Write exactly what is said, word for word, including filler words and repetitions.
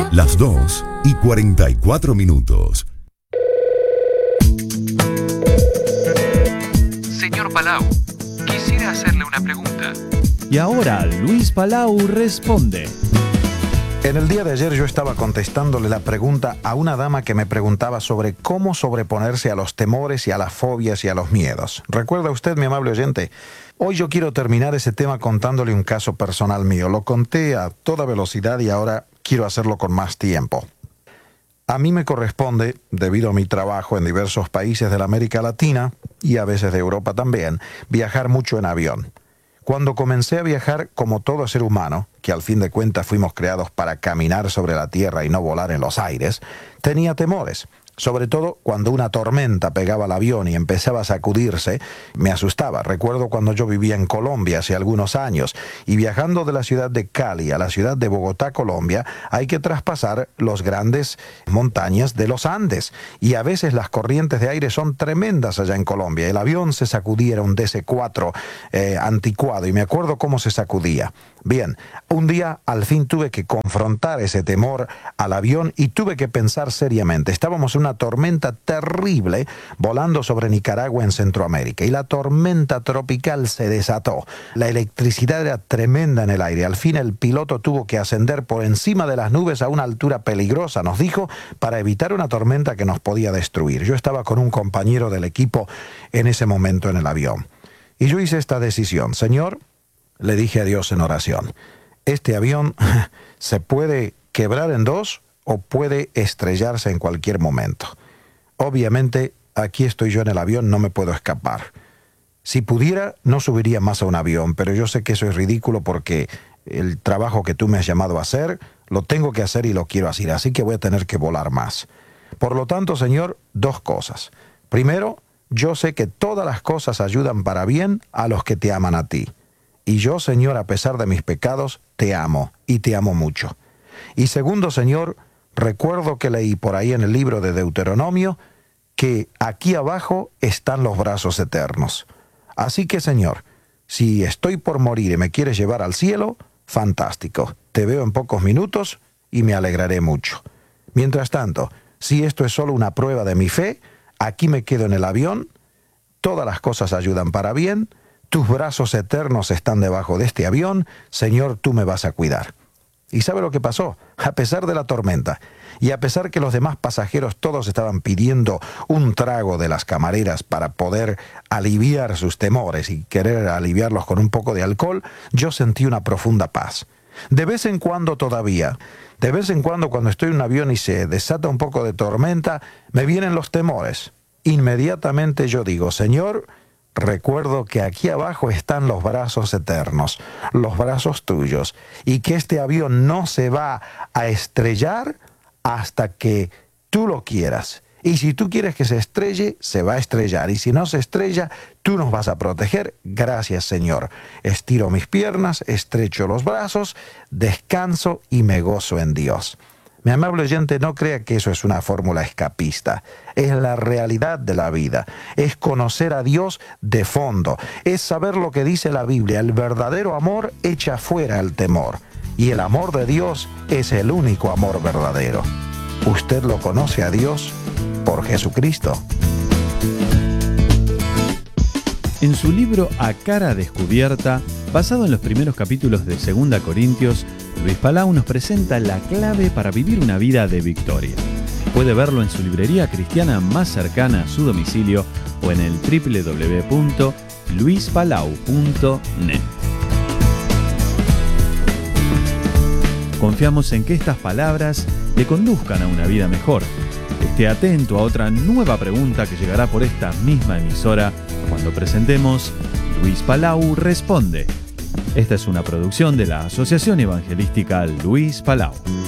Las dos y cuarenta y cuatro minutos. Señor Palau, quisiera hacerle una pregunta. Y ahora Luis Palau responde. En el día de ayer yo estaba contestándole la pregunta a una dama que me preguntaba sobre cómo sobreponerse a los temores y a las fobias y a los miedos. ¿Recuerda usted, mi amable oyente? Hoy yo quiero terminar ese tema contándole un caso personal mío. Lo conté a toda velocidad y ahora quiero hacerlo con más tiempo. A mí me corresponde, debido a mi trabajo en diversos países de la América Latina y a veces de Europa también, viajar mucho en avión. Cuando comencé a viajar, como todo ser humano, que al fin de cuentas fuimos creados para caminar sobre la tierra y no volar en los aires, tenía temores. Sobre todo cuando una tormenta pegaba al avión y empezaba a sacudirse, me asustaba. Recuerdo cuando yo vivía en Colombia hace algunos años y viajando de la ciudad de Cali a la ciudad de Bogotá, Colombia, hay que traspasar las grandes montañas de los Andes y a veces las corrientes de aire son tremendas allá en Colombia. El avión se sacudía, era un D C cuatro eh, anticuado y me acuerdo cómo se sacudía. Bien, un día al fin tuve que confrontar ese temor al avión y tuve que pensar seriamente. Estábamos en una tormenta terrible volando sobre Nicaragua en Centroamérica y la tormenta tropical se desató. La electricidad era tremenda en el aire. Al fin el piloto tuvo que ascender por encima de las nubes a una altura peligrosa, nos dijo, para evitar una tormenta que nos podía destruir. Yo estaba con un compañero del equipo en ese momento en el avión. Y yo hice esta decisión. Señor, le dije a Dios en oración, este avión se puede quebrar en dos o puede estrellarse en cualquier momento. Obviamente, aquí estoy yo en el avión, no me puedo escapar. Si pudiera, no subiría más a un avión, pero yo sé que eso es ridículo porque el trabajo que tú me has llamado a hacer, lo tengo que hacer y lo quiero hacer, así que voy a tener que volar más. Por lo tanto, Señor, dos cosas. Primero, yo sé que todas las cosas ayudan para bien a los que te aman a ti. Y yo, Señor, a pesar de mis pecados, te amo y te amo mucho. Y segundo, Señor, recuerdo que leí por ahí en el libro de Deuteronomio que aquí abajo están los brazos eternos. Así que, Señor, si estoy por morir y me quieres llevar al cielo, fantástico. Te veo en pocos minutos y me alegraré mucho. Mientras tanto, si esto es solo una prueba de mi fe, aquí me quedo en el avión, todas las cosas ayudan para bien, tus brazos eternos están debajo de este avión, Señor, tú me vas a cuidar. ¿Y sabe lo que pasó? A pesar de la tormenta, y a pesar que los demás pasajeros todos estaban pidiendo un trago de las camareras para poder aliviar sus temores y querer aliviarlos con un poco de alcohol, yo sentí una profunda paz. De vez en cuando todavía, de vez en cuando cuando estoy en un avión y se desata un poco de tormenta, me vienen los temores. Inmediatamente yo digo, Señor, recuerdo que aquí abajo están los brazos eternos, los brazos tuyos, y que este avión no se va a estrellar hasta que tú lo quieras. Y si tú quieres que se estrelle, se va a estrellar. Y si no se estrella, tú nos vas a proteger. Gracias, Señor. Estiro mis piernas, estrecho los brazos, descanso y me gozo en Dios. Mi amable oyente, no crea que eso es una fórmula escapista. Es la realidad de la vida. Es conocer a Dios de fondo. Es saber lo que dice la Biblia. El verdadero amor echa fuera el temor. Y el amor de Dios es el único amor verdadero. Usted lo conoce a Dios por Jesucristo. En su libro A Cara Descubierta, basado en los primeros capítulos de Segunda Corintios, Luis Palau nos presenta la clave para vivir una vida de victoria. Puede verlo en su librería cristiana más cercana a su domicilio o en el doble u doble u doble u punto luis palau punto net. Confiamos en que estas palabras le conduzcan a una vida mejor. Esté atento a otra nueva pregunta que llegará por esta misma emisora cuando presentemos Luis Palau Responde. Esta es una producción de la Asociación Evangelística Luis Palau.